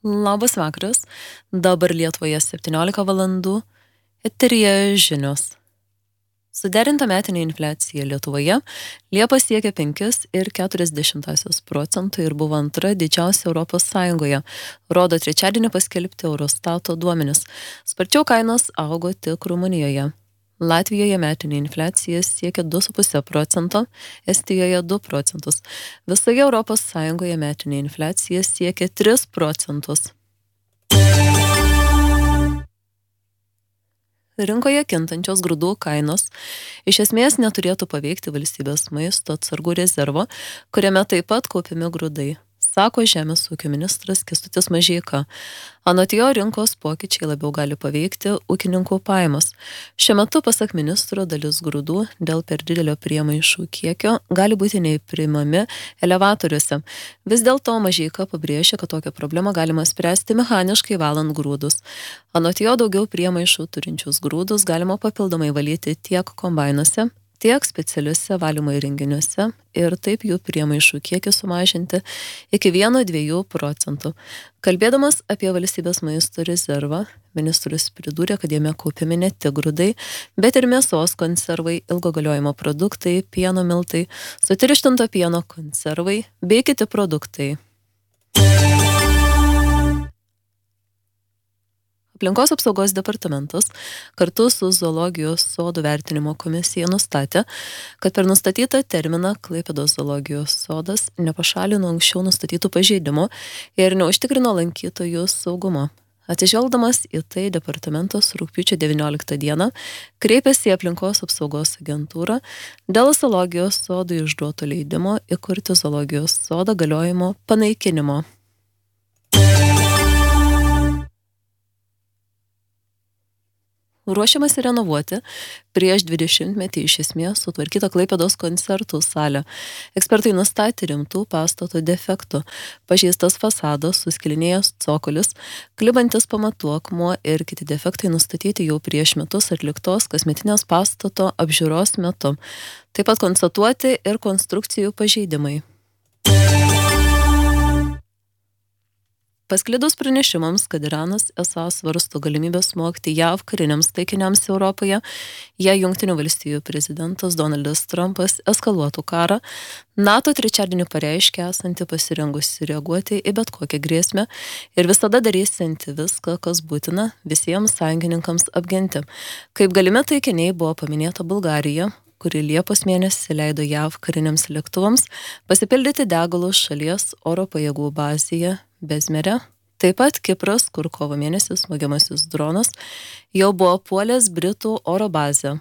Labas vakaras, dabar Lietuvoje 17 valandų, eteryje žinios. Suderinta metinė infliacija Lietuvoje Liepą siekia 5,4% ir buvo antra didžiausia Europos Sąjungoje, rodo trečiadienį paskelbti Eurostato duomenis. Sparčiau kainos augo tik Rumunijoje. Latvijoje metinė infliacija siekia 2,5%, Estijoje 2%. Visoje Europos Sąjungoje metinė infliacija siekia 3%. Rinkoje kintančios grūdų kainos iš esmės neturėtų paveikti valstybės maisto atsargų rezervo, kuriame taip pat kaupiami grūdai, sako Žemės ūkio ministras Kęstutis Mažeika. Anot jo, rinkos pokyčiai labiau gali paveikti ūkininkų pajamas. Šiuo metu, pasak ministro, dalis grūdų dėl per didelio priemaišų kiekio gali būti neįpriimami elevatoriuose. Vis dėlto Mažeika pabrėžia, kad tokią problemą galima spręsti mechaniškai valant grūdus. Anot jo, daugiau priemaišų turinčius grūdus galima papildomai valyti tiek kombainuose, tiek specialiuose valymo įrenginiuose ir taip jų priemaišų kiekį sumažinti iki 1–2%. Kalbėdamas apie valstybės maisto rezervą, ministras pridūrė, kad jame kaupiami ne tik grūdai, bet ir mėsos konservai, ilgo galiojimo produktai, pieno miltai, sutirštinto pieno konservai bei kiti produktai. Aplinkos apsaugos departamentas kartu su zoologijos sodų vertinimo komisija nustatė, kad per nustatytą terminą Klaipėdos zoologijos sodas nepašalino anksčiau nustatytų pažeidimų ir neužtikrino lankytojų saugumo. Atsižvelgdamas į tai, departamentas rugpjūčio 19 dieną kreipėsi į aplinkos apsaugos agentūrą dėl zoologijos sodų išduoto leidimo įkurti zoologijos sodą galiojimo panaikinimo. Ruošiamasi renovuoti prieš 20-metį iš esmės sutvarkytą Klaipėdos koncertų salę. Ekspertai nustatė rimtų pastato defektų. Pažeistas fasadas, suskilinėjęs cokolis, klibantis pamatų akmuo ir kiti defektai nustatyti jau prieš metus atliktos kasmetinės pastato apžiūros metu. Taip pat konstatuoti ir konstrukcijų pažeidimai. Pasklidus pranešimams, kad Iranas esą svarsto galimybę smogti JAV kariniams taikiniams Europoje, jei Jungtinių valstijų prezidentas Donaldas Trumpas eskaluotų karą, NATO trečiadienį pareiškė esanti pasirengusi reaguoti į bet kokią grėsmę ir visada darysianti viską, kas būtina visiems sąjungininkams apginti. Kaip galimi taikiniai buvo paminėta Bulgarija, kuri Liepos mėnesį leido JAV kariniams lėktuvams pasipildyti degalus šalies oro pajėgų bazėje Bezmere. Taip pat Kipras, kur kovo mėnesį smogiamasis dronas jau buvo puolęs Britų oro bazę.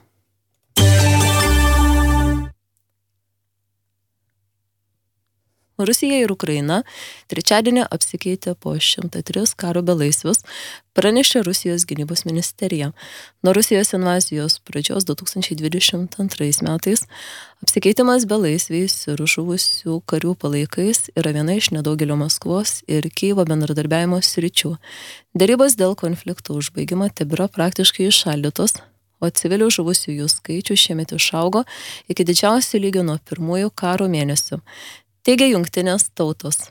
Rusija ir Ukraina trečiadienį apsikeitė po 103 karo belaisvius, pranešė Rusijos gynybos ministerija. Nuo Rusijos invazijos pradžios 2022 metais apsikeitimas belaisviais ir žuvusių karių palaikais yra viena iš nedaugelio Maskvos ir Kijevo bendradarbiavimo sričių. Derybos dėl konflikto užbaigimo tebėra praktiškai įšaldytos, o civilių žuvusiųjų skaičių šiemet išaugo iki didžiausio lygio nuo pirmųjų karo mėnesių, teigia Jungtinės tautos.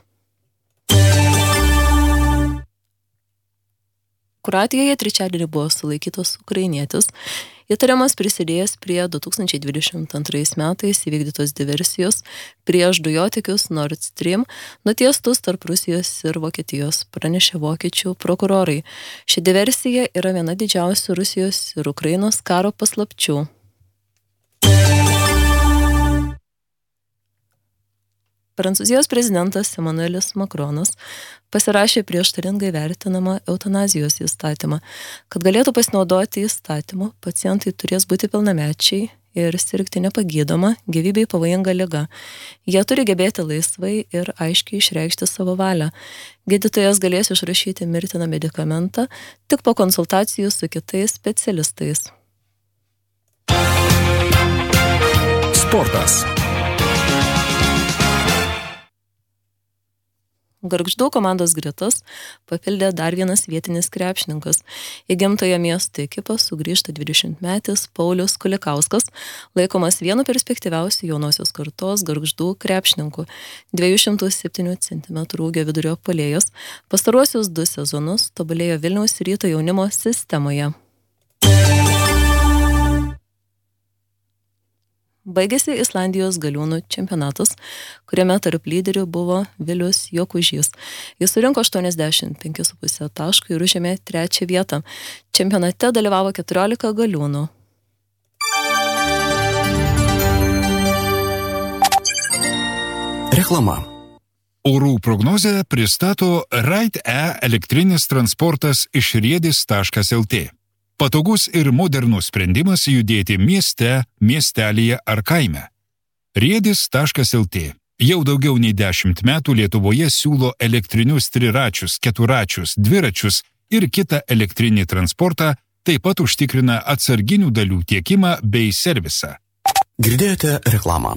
Kroatijoje trečiadienį buvo sulaikytas ukrainietis, įtariamas prisidėjęs prie 2022 metais įvykdytos diversijos prieš dujotiekius Nord Stream, nutiestus tarp Rusijos ir Vokietijos, pranešė vokiečių prokurorai. Ši diversija yra viena didžiausių Rusijos ir Ukrainos karo paslapčių. Prancūzijos prezidentas Emmanuelis Macronas pasirašė prieštaringai vertinamą eutanazijos įstatymą. Kad galėtų pasinaudoti įstatymu, pacientai turės būti pilnamečiai ir sirgti nepagydoma, gyvybei pavojinga liga. Jie turi gebėti laisvai ir aiškiai išreikšti savo valią. Gydytojas galės išrašyti mirtiną medikamentą tik po konsultacijų su kitais specialistais. Sportas. Gargždų komandos gretas papildė dar vienas vietinis krepšininkas. Į gimtoją miesto ekipą sugrįžta 20-metis Paulius Kulikauskas, laikomas vienu perspektyviausių jaunosios kartos Gargždų krepšininkų. 207 cm ūgio vidurio puolėjas pastaruosius 2 sezonus tobulėjo Vilniaus Ryto jaunimo sistemoje. Baigėsi Islandijos galiūnų čempionatas, kuriame tarp lyderių buvo Vilius Jokužys. Jis surinko 85,5 taškų ir užėmė 3 vietą. Čempionate dalyvavo 14 galiūnų. Reklama. Orų prognozę pristato Ride-E elektrinis transportas iš riedis.lt. Patogus ir modernus sprendimas judėti mieste, miestelyje ar kaime. Riedis.lt. Jau daugiau nei 10 metų Lietuvoje siūlo elektrinius triračius, keturačius, dviračius ir kitą elektrinį transportą, taip pat užtikrina atsarginių dalių tiekimą bei servisą. Girdėjote reklamą.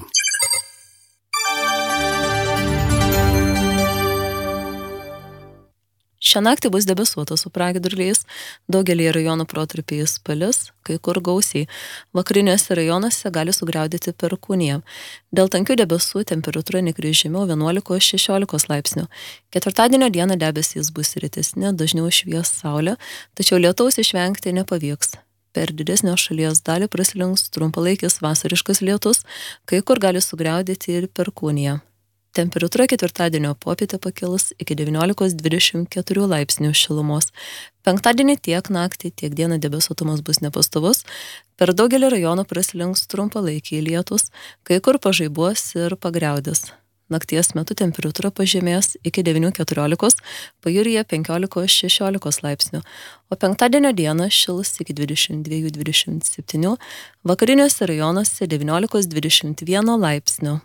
Šią naktį bus debesuota su pragiedruliais, daugelį rajonų protarpiais palis, kai kur gausiai. Vakariniuose rajonuose gali sugriaudėti perkūnija. Dėl tankių debesų temperatūra nekris žemiau 11-16 laipsnių. Ketvirtadienio dieną debesys bus retesni, dažniau švies saulė, tačiau lietaus išvengti nepavyks. Per didesnio šalies dalį praslinks trumpalaikis vasariškas lietus, kai kur gali sugriaudėti ir perkūnija. Temperatūra ketvirtadienio popietę pakils iki 19-24 laipsnių šilumos. Penktadienį tiek naktį, tiek dieną debesuotumas bus nepastovus. Per daugelį rajonų praslinks trumpalaikiai lietus, kai kur pažaibuos ir pagriaudės. Nakties metu temperatūra pažemės iki 9-14, pajūryje 15-16 laipsnių, o penktadienio dieną šils iki 22-27, vakariniuose rajonuose 19-21 laipsnių.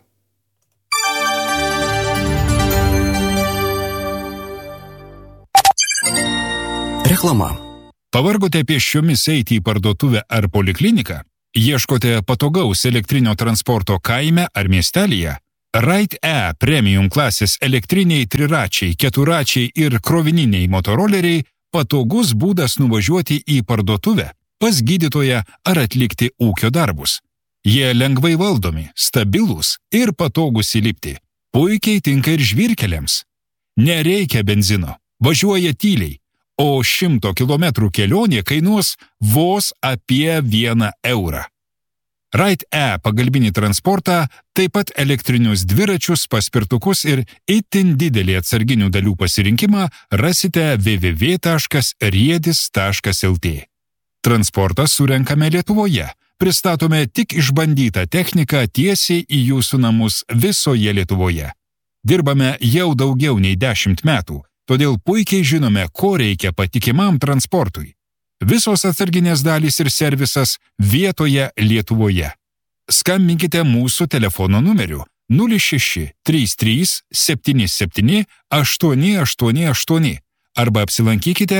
Reklama. Pavargote pėsčiomis eiti į parduotuvę ar polikliniką? Ieškote patogaus elektrinio transporto kaime ar miestelyje? Ride-E premium klasės elektriniai triračiai, keturačiai ir krovininiai motoroleriai patogus būdas nuvažiuoti į parduotuvę, pas gydytoją ar atlikti ūkio darbus. Jie lengvai valdomi, stabilūs ir patogūs įlipti. Puikiai tinka ir žvyrkeliams. Nereikia benzino, važiuoja tyliai. O 100 km kelionė kainuos vos apie 1 eurą. Ride-E pagalbinį transportą, taip pat elektrinius dviračius, paspirtukus ir itin didelį atsarginių dalių pasirinkimą rasite www.riedis.lt. Transportą surenkame Lietuvoje. Pristatome tik išbandytą techniką tiesiai į jūsų namus visoje Lietuvoje. Dirbame jau daugiau nei 10 metų. Todėl puikiai žinome, ko reikia patikimam transportui. Visos atsarginės dalys ir servisas vietoje Lietuvoje. Skambinkite mūsų telefono numeriu 06 33 77 888 arba apsilankykite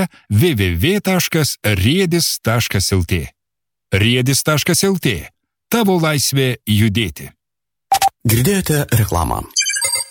www.riedis.lt. Riedis.lt. Tavo laisvė judėti. Girdėjote reklamą.